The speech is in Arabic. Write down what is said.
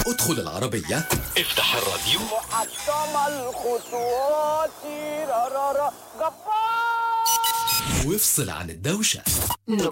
ادخل العربية، افتح الراديو، محطم الخطوات رارارا جبار، وافصل عن الدوشة.